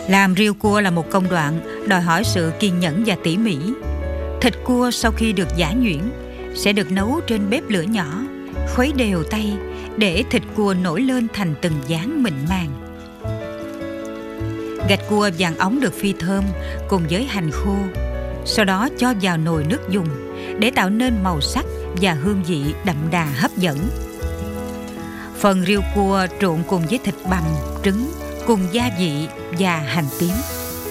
Làm riêu cua là một công đoạn đòi hỏi sự kiên nhẫn và tỉ mỉ. Thịt cua sau khi được giã nhuyễn sẽ được nấu trên bếp lửa nhỏ, khuấy đều tay để thịt cua nổi lên thành từng dáng mịn màng. Gạch cua vàng óng được phi thơm cùng với hành khô, sau đó cho vào nồi nước dùng để tạo nên màu sắc và hương vị đậm đà hấp dẫn. Phần riêu cua trộn cùng với thịt bằm, trứng cùng gia vị và hành tím.